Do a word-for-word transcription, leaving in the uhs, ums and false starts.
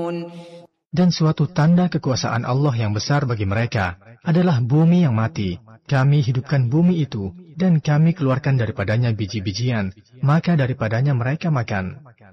Dan suatu tanda kekuasaan Allah yang besar bagi mereka adalah bumi yang mati. Kami hidupkan bumi itu, dan kami keluarkan daripadanya biji-bijian, maka daripadanya mereka makan.